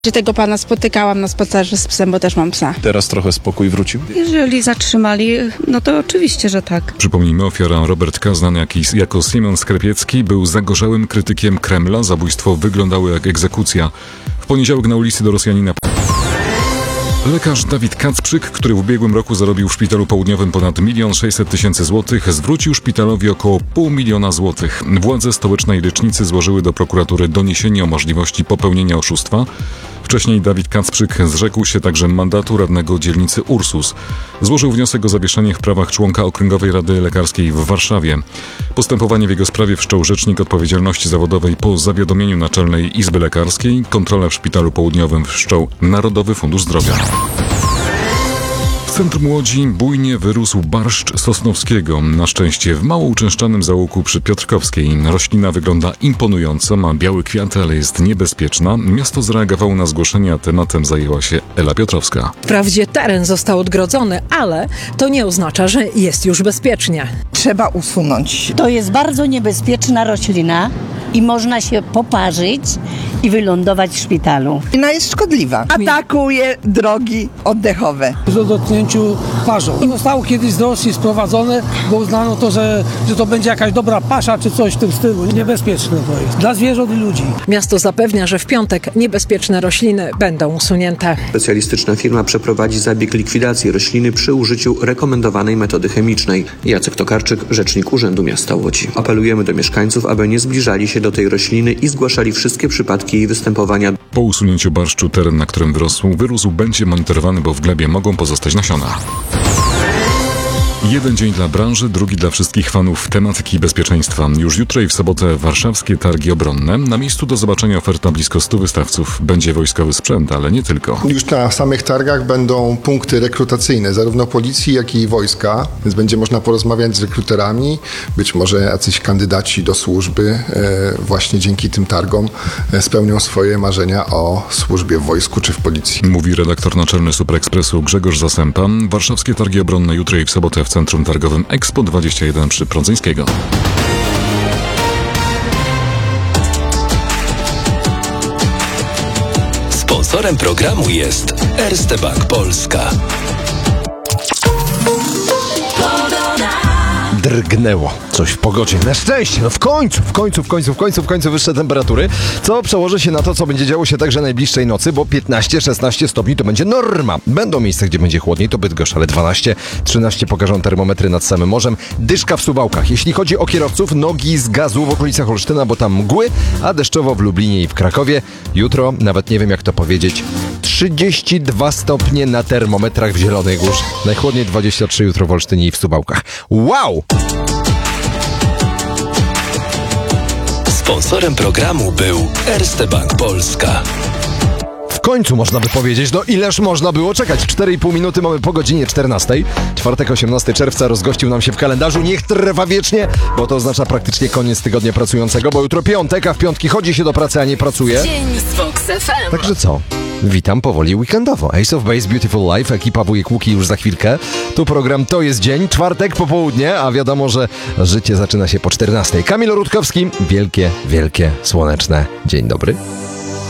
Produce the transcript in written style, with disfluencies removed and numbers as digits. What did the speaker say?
Tego pana spotykałam na spacerze z psem, bo też mam psa. Teraz trochę spokój wrócił? Jeżeli zatrzymali, no to oczywiście, że tak. Przypomnijmy, ofiara Robert K., znany jako Simon Skrepiecki, był zagorzałym krytykiem Kremla. Zabójstwo wyglądało jak egzekucja. W poniedziałek na ulicy do Rosjanina lekarz Dawid Kacprzyk, który w ubiegłym roku zarobił w szpitalu południowym ponad 1 600 000 złotych, zwrócił szpitalowi około 500 000 złotych. Władze stołecznej Lecznicy złożyły do prokuratury doniesienie o możliwości popełnienia oszustwa. Wcześniej Dawid Kacprzyk zrzekł się także mandatu radnego dzielnicy Ursus. Złożył wniosek o zawieszenie w prawach członka Okręgowej Rady Lekarskiej w Warszawie. Postępowanie w jego sprawie wszczął Rzecznik Odpowiedzialności Zawodowej po zawiadomieniu Naczelnej Izby Lekarskiej. Kontrolę w Szpitalu Południowym wszczął Narodowy Fundusz Zdrowia. W centrum Łodzi bujnie wyrósł barszcz sosnowskiego. Na szczęście w mało uczęszczanym zaułku przy Piotrkowskiej. Roślina wygląda imponująco, ma białe kwiaty, ale jest niebezpieczna. Miasto zareagowało na zgłoszenie, a tematem zajęła się Ela Piotrowska. Wprawdzie teren został odgrodzony, ale to nie oznacza, że jest już bezpiecznie. Trzeba usunąć. To jest bardzo niebezpieczna roślina i można się poparzyć i wylądować w szpitalu. Roślina jest szkodliwa. Atakuje drogi oddechowe. Po dotknięciu parzą. Zostało kiedyś z Rosji sprowadzone, bo uznano to, że to będzie jakaś dobra pasza czy coś w tym stylu. Niebezpieczne to jest dla zwierząt i ludzi. Miasto zapewnia, że w piątek niebezpieczne rośliny będą usunięte. Specjalistyczna firma przeprowadzi zabieg likwidacji rośliny przy użyciu rekomendowanej metody chemicznej. Jacek Tokarczyk, rzecznik Urzędu Miasta Łodzi. Apelujemy do mieszkańców, aby nie zbliżali się do tej rośliny i zgłaszali wszystkie przypadki jej występowania. Po usunięciu barszczu teren, na którym wyrósł, będzie monitorowany, bo w glebie mogą pozostać nasiona. Jeden dzień dla branży, drugi dla wszystkich fanów tematyki bezpieczeństwa. Już jutro i w sobotę warszawskie targi obronne. Na miejscu do zobaczenia oferta blisko 100 wystawców. Będzie wojskowy sprzęt, ale nie tylko. Już na samych targach będą punkty rekrutacyjne, zarówno policji, jak i wojska. Więc będzie można porozmawiać z rekruterami. Być może jacyś kandydaci do służby właśnie dzięki tym targom spełnią swoje marzenia o służbie w wojsku czy w policji. Mówi redaktor naczelny Superekspresu Grzegorz Zasępa. Warszawskie targi obronne jutro i w sobotę w Centrum Targowym Expo 21 przy Prądzyńskiego. Sponsorem programu jest Erste Bank Polska. Drgnęło coś w pogodzie. Na szczęście, w końcu wyższe temperatury, co przełoży się na to, co będzie działo się także najbliższej nocy, bo 15-16 stopni to będzie norma. Będą miejsca, gdzie będzie chłodniej, to Bydgoszcz, ale 12-13 pokażą termometry nad samym morzem. Dyszka w Suwałkach. Jeśli chodzi o kierowców, nogi z gazu w okolicach Olsztyna, bo tam mgły, a deszczowo w Lublinie i w Krakowie. Jutro, nawet nie wiem jak to powiedzieć, 32 stopnie na termometrach w Zielonej Górze. Najchłodniej 23 jutro w Olsztynie i w Suwałkach. Wow! Sponsorem programu był Erste Bank Polska. W końcu można by powiedzieć, no ileż można było czekać. 4,5 minuty mamy po godzinie 14. Czwartek 18 czerwca rozgościł nam się w kalendarzu. Niech trwa wiecznie, bo to oznacza praktycznie koniec tygodnia pracującego, bo jutro piątek, a w piątki chodzi się do pracy, a nie pracuje. Dzień z Vox FM. Także co? Witam powoli weekendowo. Ace of Base, Beautiful Life, ekipa Wujek Łuki już za chwilkę. Tu program To jest dzień, czwartek popołudnie, a wiadomo, że życie zaczyna się po 14. Kamil Rutkowski, wielkie, słoneczne dzień dobry.